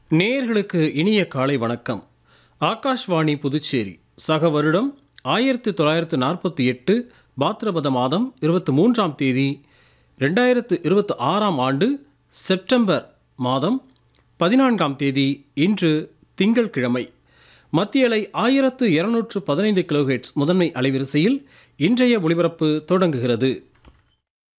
நேயர்களுக்கு இனிய காலை வணக்கம். ஆகாஷ்வாணி புதுச்சேரி. சக வருடம் 1948 பாத்ரபத மாதம் 23ஆம் தேதி 2026ஆம் ஆண்டு செப்டம்பர் மாதம் 14ஆம் தேதி இன்று திங்கட்கிழமை. மத்திய அலை 1215 கிலோஹெர்ட்ஸ் முதன்மை அலைவரிசையில் இன்றைய ஒளிபரப்பு தொடங்குகிறது.